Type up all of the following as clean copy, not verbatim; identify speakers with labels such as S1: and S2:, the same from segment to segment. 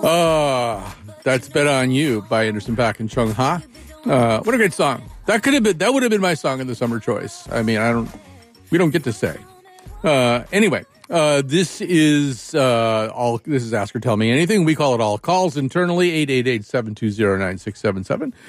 S1: That's Bet On You by Anderson .Paak and Chung Ha. What a great song. That would have been my song in the summer choice. I mean, we don't get to say. Anyway, this is Ask or Tell Me Anything. We call it All Calls internally, 888-720-9677,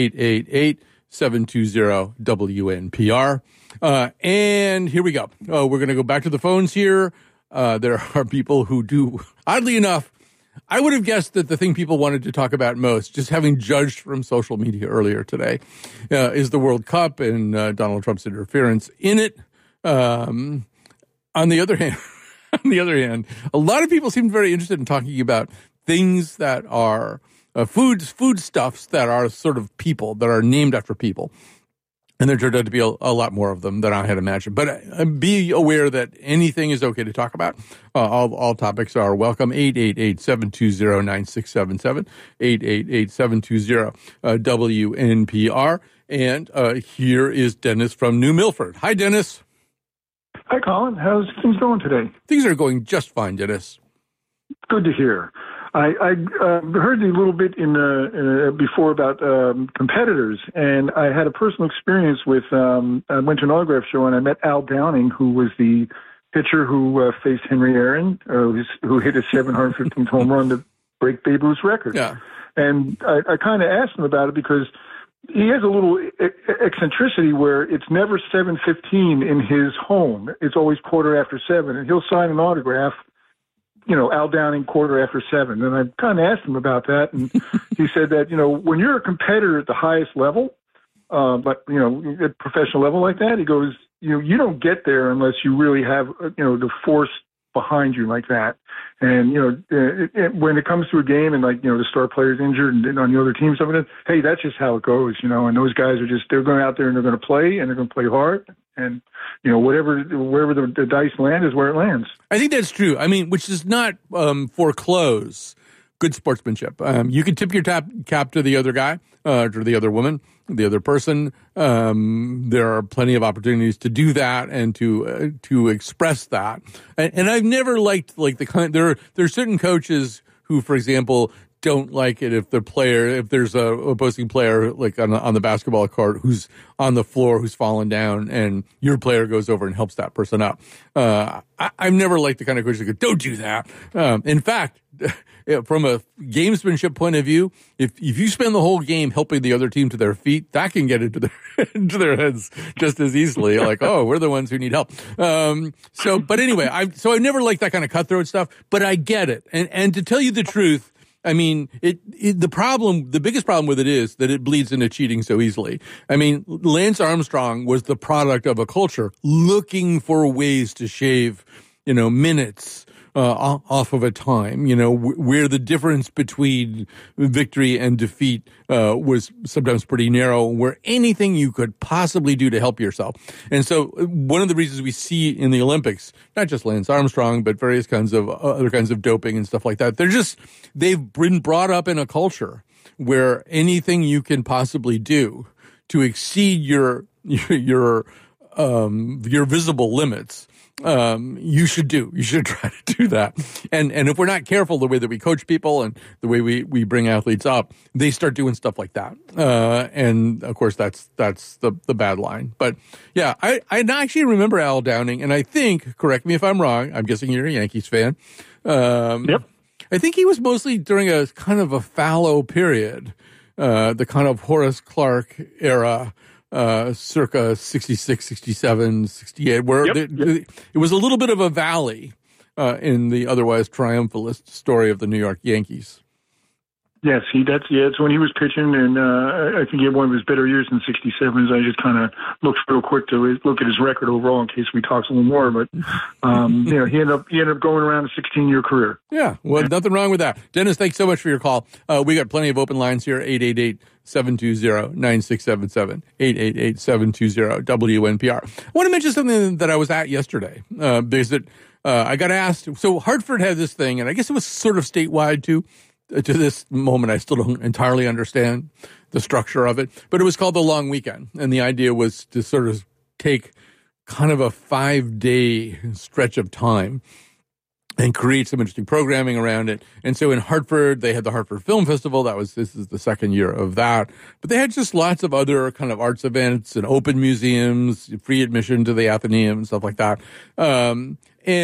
S1: 888-720-WNPR. And here we go. We're going to go back to the phones here. There are people who do, oddly enough, I would have guessed that the thing people wanted to talk about most, just having judged from social media earlier today, is the World Cup and Donald Trump's interference in it. On the other hand, a lot of people seem very interested in talking about things that are foodstuffs that are sort of people, that are named after people. And there turned out to be a lot more of them than I had imagined. But be aware that anything is okay to talk about. All topics are welcome. 888-720-9677, 888-720-WNPR. And here is Dennis from New Milford. Hi, Dennis.
S2: Hi, Colin. How's things going today?
S1: Things are going just fine, Dennis.
S2: Good to hear. I heard a little bit before about competitors, and I had a personal experience with. I went to an autograph show and I met Al Downing, who was the pitcher who faced Henry Aaron, who hit a 715th home run to break Babe Ruth's record.
S1: Yeah.
S2: And I kind of asked him about it because he has a little eccentricity where it's never 7:15 in his home. It's always 7:15, and he'll sign an autograph. Al Downing 7:15. And I kind of asked him about that. And he said that, when you're a competitor at the highest level, at professional level like that, he goes, you don't get there unless you really have, the force behind you like that. And, when it comes to a game and the star player's injured and on the other team, something, hey, that's just how it goes, and those guys they're going out there and they're going to play and they're going to play hard. And, wherever the dice land is where it lands.
S1: I think that's true. I mean, which does not foreclose good sportsmanship. You can tip your cap to the other guy, to the other woman, the other person. There are plenty of opportunities to do that and to express that. And I've never liked there are certain coaches who, for example, don't like it if there's a opposing player like on the basketball court who's on the floor, who's fallen down, and your player goes over and helps that person up. I've never liked the kind of coach that goes, don't do that. In fact, from a gamesmanship point of view, if you spend the whole game helping the other team to their feet, that can get into their heads just as easily. Like, oh, we're the ones who need help. But anyway, I've never liked that kind of cutthroat stuff. But I get it, and to tell you the truth, I mean, the biggest problem with it is that it bleeds into cheating so easily. I mean, Lance Armstrong was the product of a culture looking for ways to shave, minutes off of a time, where the difference between victory and defeat was sometimes pretty narrow, where anything you could possibly do to help yourself. And so one of the reasons we see in the Olympics, not just Lance Armstrong, but various kinds of other kinds of doping and stuff like that, they've been brought up in a culture where anything you can possibly do to exceed your visible limits, you should try to do that. And if we're not careful the way that we coach people and the way we bring athletes up, they start doing stuff like that. And of course that's the bad line. But yeah, I actually remember Al Downing, and I think, correct me if I'm wrong, I'm guessing you're a Yankees fan.
S2: Yep.
S1: I think he was mostly during a kind of a fallow period, the kind of Horace Clarke era, circa 66, 67, 68, where it was a little bit of a valley in the otherwise triumphalist story of the New York Yankees.
S2: Yes, it's when he was pitching, and I think he had one of his better years in '67. I just kind of looked real quick to look at his record overall in case we talk a little more. But he ended up going around a 16-year career. Yeah,
S1: well, nothing wrong with that. Dennis, thanks so much for your call. We got plenty of open lines here. 888-720-9677, 888-720-WNPR. I want to mention something that I was at yesterday because I got asked. So Hartford had this thing, and I guess it was sort of statewide too. To this moment, I still don't entirely understand the structure of it, but it was called the Long Weekend. And the idea was to sort of take kind of a 5-day stretch of time and create some interesting programming around it. And so in Hartford, they had the Hartford Film Festival. This is the second year of that. But they had just lots of other kind of arts events and open museums, free admission to the Athenaeum and stuff like that. I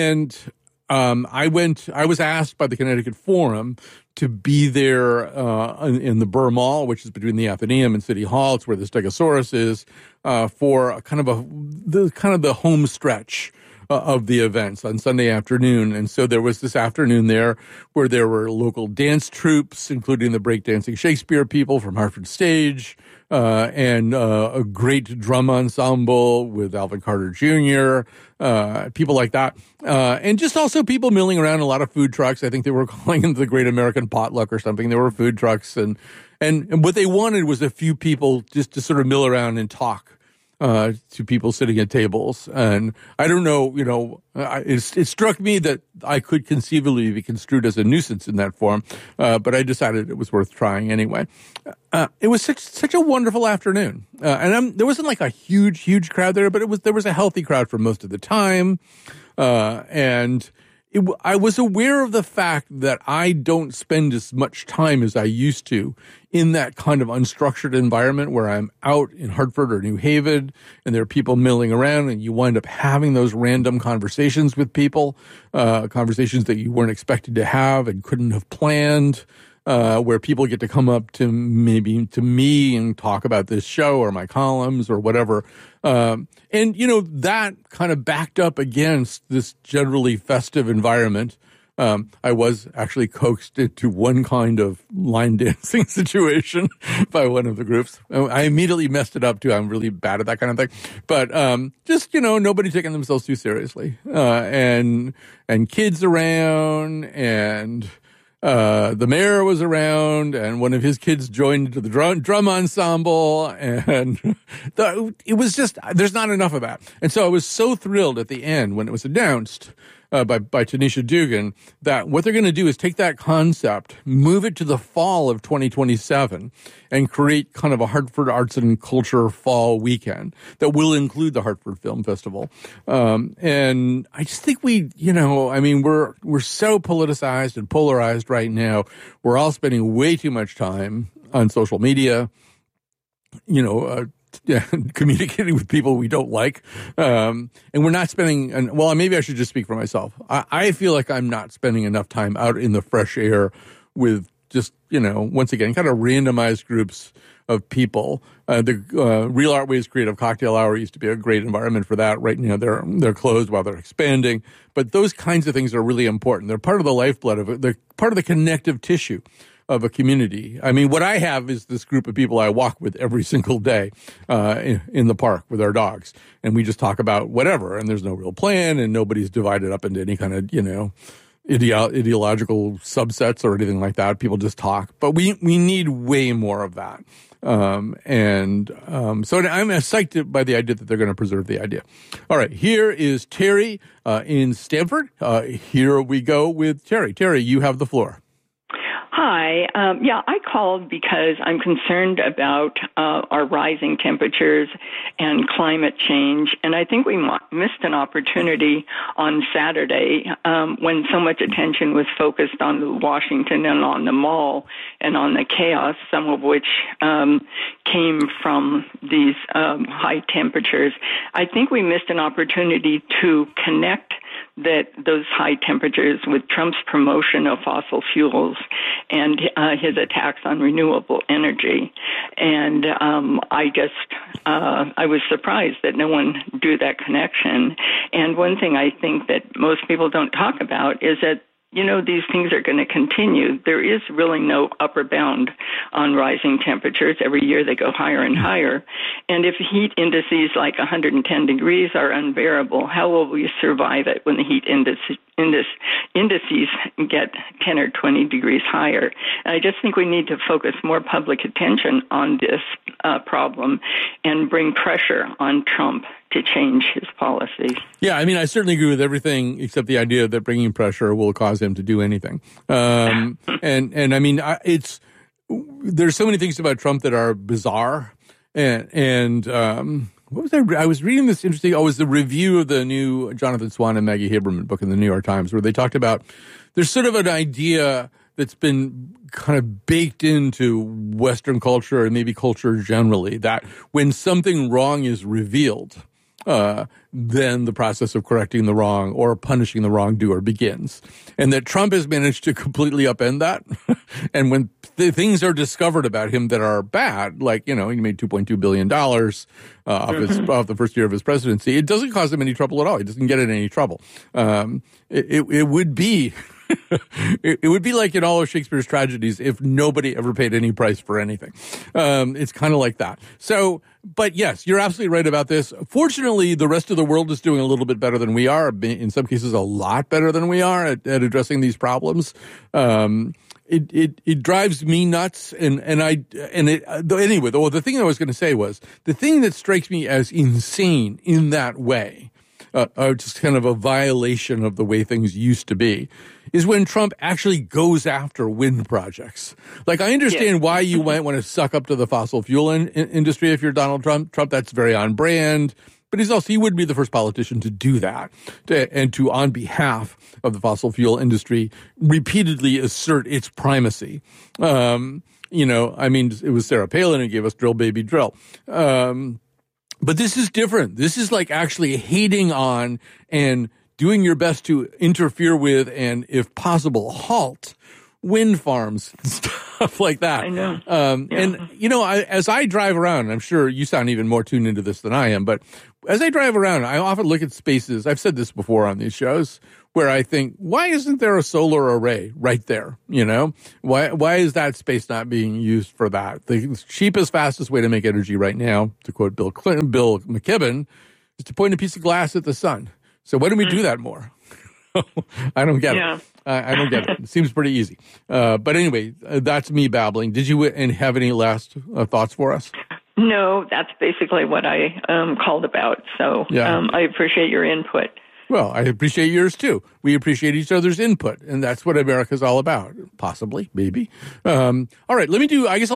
S1: was asked by the Connecticut Forum to be there in the Burr Mall, which is between the Athenaeum and City Hall. It's where the Stegosaurus is, for the home stretch of the events on Sunday afternoon. And so there was this afternoon there where there were local dance troupes, including the breakdancing Shakespeare people from Hartford Stage, and a great drum ensemble with Alvin Carter Jr., people like that. And just also people milling around, a lot of food trucks. I think they were calling it the Great American Potluck or something. There were food trucks. And what they wanted was a few people just to sort of mill around and talk to people sitting at tables. And I don't know, it struck me that I could conceivably be construed as a nuisance in that form, but I decided it was worth trying anyway. It was such a wonderful afternoon. And there wasn't like a huge crowd there, but there was a healthy crowd for most of the time. I was aware of the fact that I don't spend as much time as I used to in that kind of unstructured environment where I'm out in Hartford or New Haven and there are people milling around and you wind up having those random conversations with people, conversations that you weren't expected to have and couldn't have planned, where people get to come up to me and talk about this show or my columns or whatever. That kind of backed up against this generally festive environment. I was actually coaxed into one kind of line dancing situation by one of the groups. I immediately messed it up too. I'm really bad at that kind of thing. But nobody taking themselves too seriously. And kids around, and the mayor was around, and one of his kids joined into the drum ensemble, and it was just, there's not enough of that. And so I was so thrilled at the end when it was announced by Tanisha Dugan that what they're going to do is take that concept, move it to the fall of 2027, and create kind of a Hartford Arts and Culture Fall Weekend that will include the Hartford Film Festival. And I just think we're so politicized and polarized right now. We're all spending way too much time on social media, communicating with people we don't like. And we're not spending, maybe I should just speak for myself. I feel like I'm not spending enough time out in the fresh air with just, once again, kind of randomized groups of people. The Real Artways Creative Cocktail Hour used to be a great environment for that. Right now they're closed while they're expanding. But those kinds of things are really important. They're part of the lifeblood of it. They're part of the connective tissue of a community. I mean, what I have is this group of people I walk with every single day in the park with our dogs. And we just talk about whatever. And there's no real plan, and nobody's divided up into any kind of, ideological subsets or anything like that. People just talk. But we need way more of that. So I'm psyched by the idea that they're going to preserve the idea. All right, here is Terry in Stamford. Here we go with Terry. Terry, you have the floor.
S3: Hi. I called because I'm concerned about our rising temperatures and climate change. And I think we missed an opportunity on Saturday when so much attention was focused on Washington and on the mall and on the chaos, some of which came from these high temperatures. I think we missed an opportunity to connect those high temperatures with Trump's promotion of fossil fuels and his attacks on renewable energy. And I was surprised that no one drew that connection. And one thing I think that most people don't talk about is that these things are going to continue. There is really no upper bound on rising temperatures. Every year they go higher and higher. And if heat indices like 110 degrees are unbearable, how will we survive it when the heat indices get 10 or 20 degrees higher? And I just think we need to focus more public attention on this problem and bring pressure on Trump to change his policies.
S1: Yeah, I mean, I certainly agree with everything except the idea that bringing pressure will cause him to do anything. And I mean, there's so many things about Trump that are bizarre, and what was I was reading this interesting. Oh, it was the review of the new Jonathan Swan and Maggie Haberman book in the New York Times, where they talked about there's sort of an idea that's been kind of baked into Western culture and maybe culture generally, that when something wrong is revealed, then the process of correcting the wrong or punishing the wrongdoer begins. And that Trump has managed to completely upend that. And when things are discovered about him that are bad, like, he made $2.2 billion off the first year of his presidency, it doesn't cause him any trouble at all. He doesn't get in any trouble. It would be... it would be like in all of Shakespeare's tragedies if nobody ever paid any price for anything. It's kind of like that. So, but yes, you're absolutely right about this. Fortunately, the rest of the world is doing a little bit better than we are. In some cases, a lot better than we are at addressing these problems. It drives me nuts. The thing I was going to say was the thing that strikes me as insane in that way, just kind of a violation of the way things used to be, is when Trump actually goes after wind projects. Like, I understand why you might want to suck up to the fossil fuel industry if you're Donald Trump. That's very on brand. But he would be the first politician to do that, and to, on behalf of the fossil fuel industry, repeatedly assert its primacy. It was Sarah Palin who gave us Drill Baby Drill. But this is different. This is like actually hating on and doing your best to interfere with and, if possible, halt wind farms and stuff like that.
S3: I know.
S1: And, as I drive around, and I'm sure you sound even more tuned into this than I am, but as I drive around, I often look at spaces, I've said this before on these shows, where I think, why isn't there a solar array right there? Why is that space not being used for that? The cheapest, fastest way to make energy right now, to quote Bill McKibben, is to point a piece of glass at the sun. So why don't we do that more? I don't get it. I don't get it. It seems pretty easy. But anyway, that's me babbling. Did you have any last thoughts for us?
S3: No, that's basically what I called about. So I appreciate your input.
S1: Well, I appreciate yours too. We appreciate each other's input, and that's what America's all about. Possibly, maybe. All right, I guess